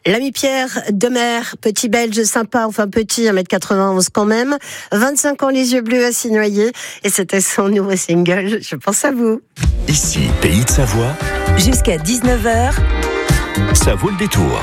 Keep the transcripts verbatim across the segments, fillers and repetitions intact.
L'ami Pierre Demer, petit belge sympa, enfin petit, un mètre quatre-vingt-onze quand même, vingt-cinq ans, les yeux bleus à s'y noyer, et c'était son nouveau single, Je pense à vous. Ici, Pays de Savoie, jusqu'à dix-neuf heures, ça vaut le détour.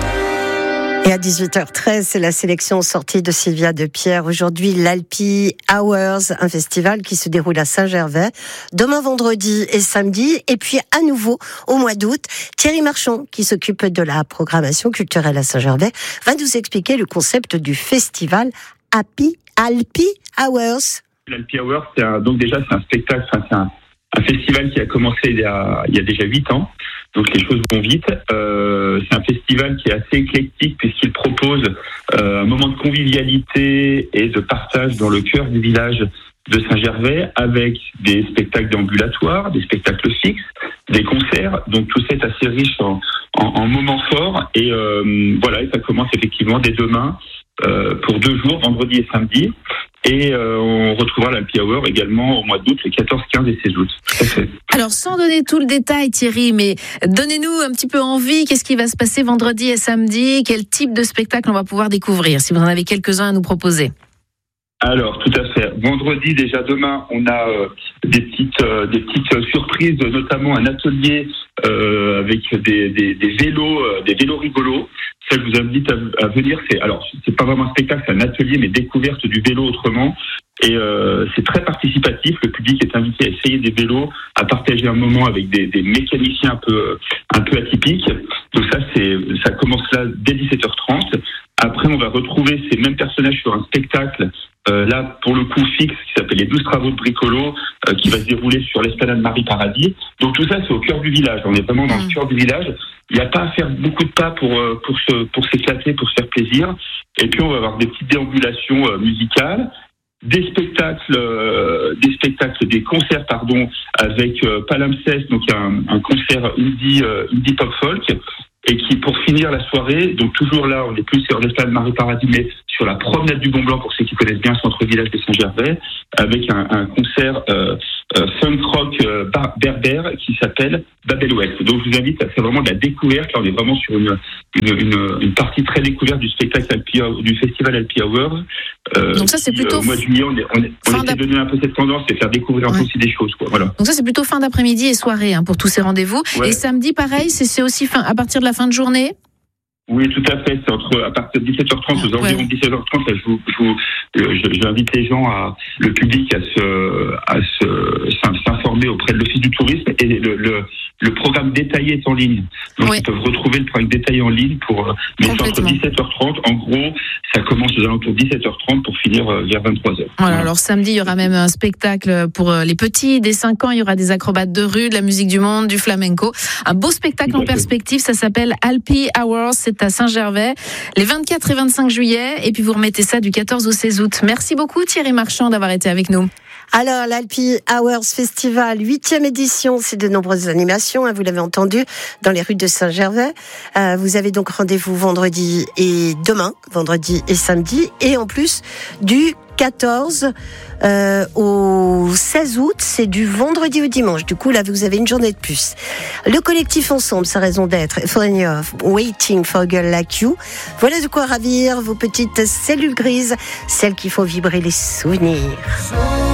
Et à dix-huit heures treize, c'est la sélection sortie de Sylvia Depierre. Aujourd'hui, l'Alpi Hours, un festival qui se déroule à Saint-Gervais, demain vendredi et samedi, et puis à nouveau au mois d'août. Thierry Marchand, qui s'occupe de la programmation culturelle à Saint-Gervais, va nous expliquer le concept du festival Alpi, Alpi Hours. L'Alpi Hours, c'est un, donc déjà c'est un spectacle, enfin, c'est un, un festival qui a commencé il y a, il y a déjà huit ans. Donc les choses vont vite. Euh, c'est un festival qui est assez éclectique puisqu'il propose euh, un moment de convivialité et de partage dans le cœur du village de Saint-Gervais avec des spectacles déambulatoires, des spectacles fixes, des concerts. Donc tout ça est assez riche en, en, en moments forts. Et euh, voilà, et ça commence effectivement dès demain euh, pour deux jours, vendredi et samedi. Et euh, on retrouvera l'Alpi Hour également au mois d'août, les quatorze, quinze et seize août. Alors, sans donner tout le détail, Thierry, mais donnez-nous un petit peu envie. Qu'est-ce qui va se passer vendredi et samedi? Quel type de spectacle on va pouvoir découvrir, si vous en avez quelques-uns à nous proposer? Alors, tout à fait. Vendredi, déjà demain, on a euh, des petites euh, des petites surprises, notamment un atelier euh, avec des, des, des vélos, euh, des vélos rigolos. Ça, je vous invite à, à venir. C'est alors, c'est pas vraiment un spectacle, c'est un atelier, mais découverte du vélo autrement. Et euh, c'est très participatif. Le public est invité à essayer des vélos, à partager un moment avec des, des mécaniciens un peu un peu atypiques. Donc ça, c'est ça commence là dès dix-sept heures trente. Après, on va retrouver ces mêmes personnages sur un spectacle, euh, là, pour le coup, fixe, qui s'appelle Les douze travaux de bricolo, euh, qui va se dérouler sur l'esplanade Marie-Paradis. Donc tout ça, c'est au cœur du village. On est vraiment dans le cœur du village. Il n'y a pas à faire beaucoup de pas pour, euh, pour, se, pour s'éclater, pour se faire plaisir. Et puis, on va avoir des petites déambulations euh, musicales, des spectacles, euh, des spectacles, des concerts, pardon, avec euh, Palimpsest, donc un, un concert indie, euh, indie pop folk. Et qui, pour finir la soirée, donc toujours là, on n'est plus sur l'esplanade Marie-Paradis, mais sur la promenade du Mont Blanc, pour ceux qui connaissent bien le centre-village de Saint-Gervais, avec un, un concert euh, euh, funk rock euh, bar- berbère qui s'appelle Babel Ouest. Donc je vous invite, c'est vraiment de la découverte. Là, on est vraiment sur une, une, une, une partie très découverte du spectacle Alpi, du festival Alpi Hours. Euh, Donc ça, c'est qui, plutôt... Euh, au mois de juillet, on, est, on, est, on essaie de donner un peu cette tendance et faire découvrir un ouais. peu aussi des choses, quoi. Voilà. Donc ça, c'est plutôt fin d'après-midi et soirée hein, pour tous ces rendez-vous. Ouais. Et samedi, pareil, c'est, c'est aussi fin, à partir de la fin de journée? Oui, tout à fait. C'est entre à partir de dix-sept heures trente, aux environs ouais. de dix-sept heures trente. Là, je vous, je vous, je, j'invite les gens, à, le public, à se, à se, s'informer auprès de l'Office du tourisme. Et le, le, le programme détaillé est en ligne. Donc, oui. Ils peuvent retrouver le programme détaillé en ligne pour. Mais c'est entre dix-sept heures trente. En gros, ça commence aux alentours de dix-sept heures trente pour finir vers vingt-trois heures. Voilà, voilà. Alors samedi, il y aura même un spectacle pour les petits dès cinq ans. Il y aura des acrobates de rue, de la musique du monde, du flamenco. Un beau spectacle en perspective. Ça s'appelle Alpi Hours. C'est à Saint-Gervais, les vingt-quatre et vingt-cinq juillet, et puis vous remettez ça du quatorze au seize août. Merci beaucoup Thierry Marchand d'avoir été avec nous. Alors, l'Alpi Hours Festival, huitième édition, c'est de nombreuses animations, hein, vous l'avez entendu, dans les rues de Saint-Gervais. Euh, vous avez donc rendez-vous vendredi et demain, vendredi et samedi, et en plus du quatorze euh, au seize août, c'est du vendredi au dimanche. Du coup, là, vous avez une journée de plus. Le collectif Ensemble, sa raison d'être, Foreigner, Waiting for a Girl Like You. Voilà de quoi ravir vos petites cellules grises, celles qui font vibrer les souvenirs.